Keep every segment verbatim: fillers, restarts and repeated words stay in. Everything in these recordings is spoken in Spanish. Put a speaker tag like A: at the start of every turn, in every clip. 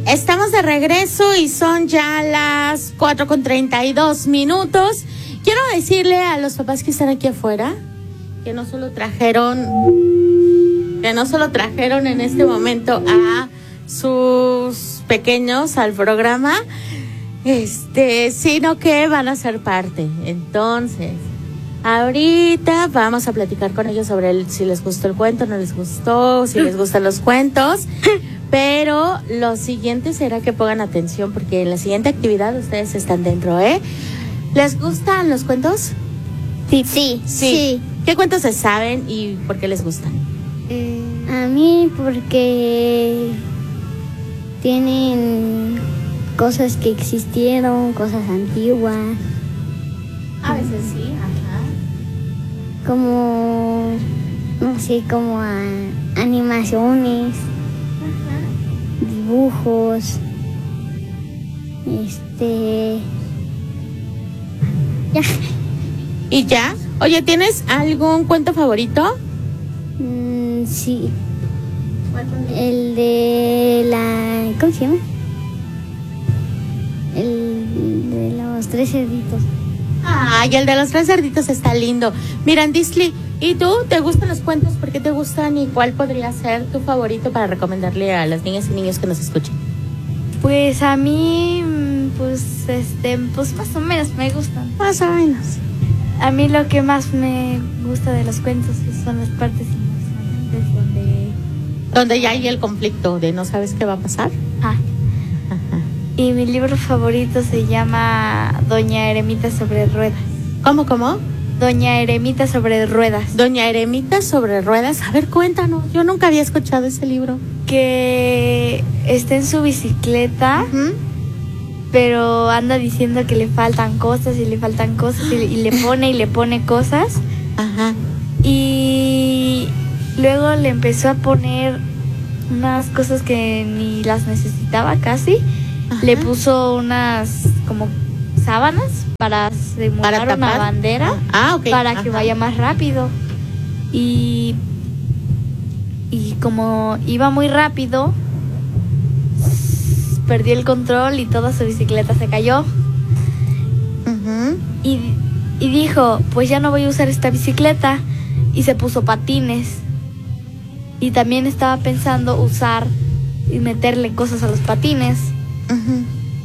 A: Estamos de regreso y son ya las cuatro con treinta y dos minutos. Quiero decirle a los papás que están aquí afuera que no solo trajeron, que no solo trajeron en este momento a sus pequeños al programa, este, sino que van a ser parte. Entonces, ahorita vamos a platicar con ellos sobre el, si les gustó el cuento, no les gustó, si les gustan los cuentos. Pero lo siguiente será que pongan atención porque en la siguiente actividad ustedes están dentro, ¿eh? ¿Les gustan los cuentos?
B: Sí. Sí.
A: Sí. sí. ¿Qué cuentos se saben y por qué les gustan?
B: Eh, a mí porque tienen cosas que existieron, cosas antiguas.
A: A veces sí, ajá.
B: Como, no sé, como a, animaciones, ajá. Dibujos, este... Ya.
A: ¿Y ya? Oye, ¿tienes algún cuento favorito?
B: Mm, sí. El de la... ¿Cómo se llama? El de los tres cerditos.
A: Ay, el de los tres cerditos está lindo. Mira, Disly, ¿y tú? ¿Te gustan los cuentos? ¿Por qué te gustan? ¿Y cuál podría ser tu favorito para recomendarle a las niñas y niños que nos escuchen?
C: Pues a mí, pues, este, pues más o menos me gustan.
A: Más o menos.
C: A mí lo que más me gusta de los cuentos son las partes emocionantes donde...
A: Donde ya hay el conflicto de no sabes qué va a pasar.
C: Ah. Ajá. Y mi libro favorito se llama Doña Eremita sobre ruedas.
A: ¿Cómo, cómo?
C: Doña Eremita sobre ruedas.
A: Doña Eremita sobre ruedas. A ver, cuéntanos. Yo nunca había escuchado ese libro.
C: Que está en su bicicleta... Uh-huh. Pero anda diciendo que le faltan cosas y le faltan cosas y, y le pone y le pone cosas.
A: Ajá.
C: Y luego le empezó a poner unas cosas que ni las necesitaba casi. Ajá. Le puso unas como sábanas para simular ¿Para una bandera.
A: Ah, okay.
C: Para
A: Ajá.
C: que vaya más rápido. Y, y como iba muy rápido, perdió el control y toda su bicicleta se cayó.
A: Uh-huh.
C: y, y dijo, pues ya no voy a usar esta bicicleta, y se puso patines. Y también estaba pensando usar y meterle cosas a los patines.
A: Uh-huh.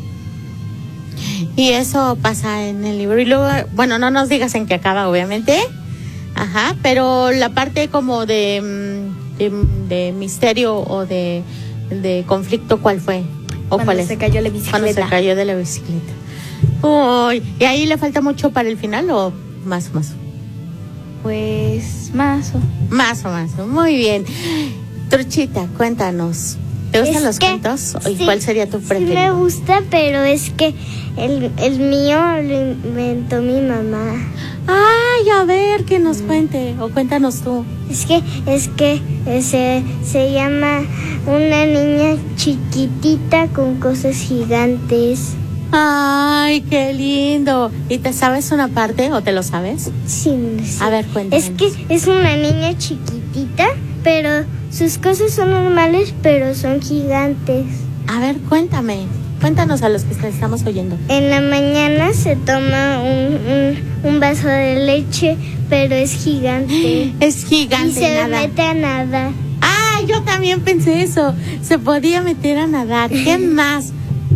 A: Y eso pasa en el libro. Y luego, bueno, no nos digas en qué acaba, obviamente. Ajá, pero la parte como de, de, de misterio o de, de conflicto, ¿cuál fue? ¿O
C: Cuando
A: cuál es?
C: se cayó la bicicleta.
A: Cuando se cayó de la bicicleta. Uy, ¿y ahí le falta mucho para el final o más o más?
C: Pues más o
A: Más o más. Muy bien. Truchita, cuéntanos. ¿Te gustan
B: es
A: los
B: que,
A: cuentos? ¿Y
B: sí,
A: cuál sería tu preferido?
B: Sí me gusta, pero es que el, el mío lo inventó mi mamá.
A: Ay, a ver, que nos cuente. O cuéntanos tú.
B: Es que, es que se, se llama Una niña chiquitita con cosas gigantes.
A: Ay, qué lindo. ¿Y te sabes una parte o te lo sabes?
B: Sí, no sé.
A: A ver, cuéntame.
B: Es que es una niña chiquitita, pero sus cosas son normales, pero son gigantes.
A: A ver, cuéntame. Cuéntanos a los que te estamos oyendo.
B: En la mañana se toma un, un, un vaso de leche, pero es gigante.
A: Es gigante.
B: Y se
A: nada.
B: mete a nadar.
A: Ah, yo también pensé eso. Se podía meter a nadar. ¿Qué más?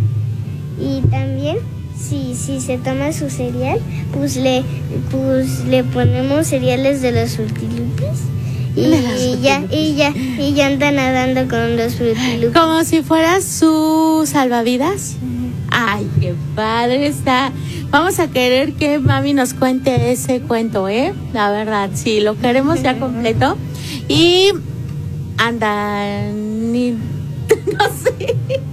B: Y también, si, si se toma su cereal, pues le, pues le ponemos cereales de los frutilupis. Y, y ya, y ya, y ya anda nadando con los frutilupis.
A: Como si fuera su salvavidas. Ay, qué padre está. Vamos a querer que mami nos cuente ese cuento, ¿eh? La verdad, sí, lo queremos ya completo. Y anda, ni, no sé.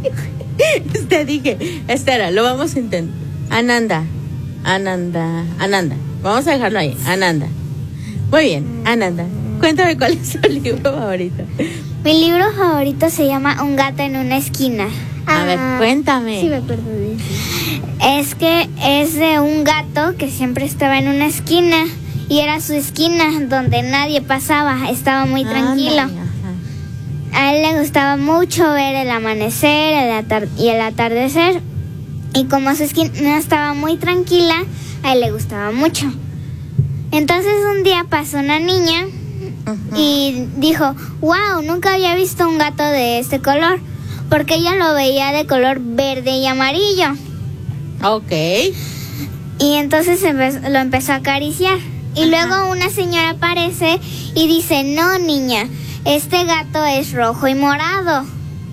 A: Te dije, espera, lo vamos a intentar. Ananda, Ananda, Ananda. Vamos a dejarlo ahí, Ananda. Muy bien, Ananda. Cuéntame cuál es tu libro favorito.
B: Mi libro favorito se llama Un gato en una esquina.
A: A ver, cuéntame.
B: Sí, me acuerdo de eso. Es que es de un gato que siempre estaba en una esquina y era su esquina donde nadie pasaba, estaba muy tranquilo.
A: Ándale,
B: a él le gustaba mucho ver el amanecer el atar- y el atardecer. Y como su esquina estaba muy tranquila, a él le gustaba mucho. Entonces un día pasó una niña uh-huh. y dijo, wow, nunca había visto un gato de este color, porque ella lo veía de color verde y amarillo.
A: Ok.
B: Y entonces empe- lo empezó a acariciar. Y uh-huh. luego una señora aparece y dice, no, niña, este gato es rojo y morado.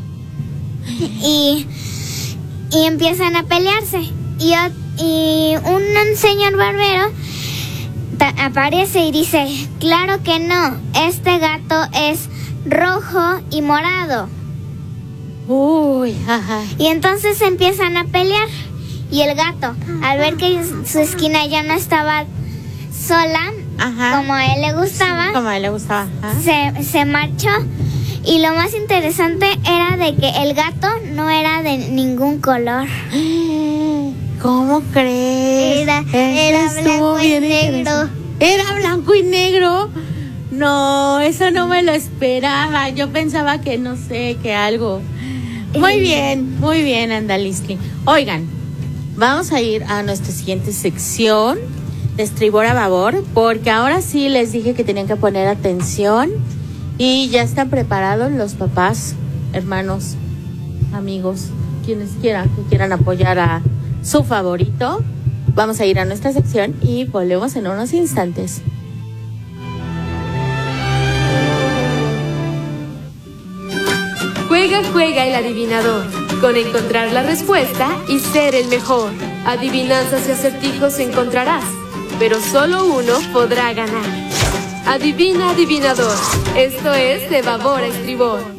B: Y, y empiezan a pelearse. Y, y un señor barbero ta- aparece y dice, claro que no, este gato es rojo y morado.
A: Uy, ajá.
B: Y entonces empiezan a pelear. Y el gato, al ver que su esquina ya no estaba sola, ajá. como a él le gustaba,
A: sí, como a él le gustaba.
B: Se, se marchó. Y lo más interesante era de que el gato no era de ningún color.
A: ¿Cómo crees?
B: Era, era blanco y negro.
A: ¿Era blanco y negro? No, eso no me lo esperaba. Yo pensaba que, no sé, que algo. Muy bien, muy bien, Andalisli. Oigan, vamos a ir a nuestra siguiente sección de Estribor a Babor, porque ahora sí les dije que tenían que poner atención y ya están preparados los papás, hermanos, amigos, quienes quieran, que quieran apoyar a su favorito. Vamos a ir a nuestra sección y volvemos en unos instantes.
D: Juega, juega el adivinador, con encontrar la respuesta y ser el mejor. Adivinanzas y acertijos encontrarás, pero solo uno podrá ganar. Adivina, adivinador. Esto es de Babor a Estribor.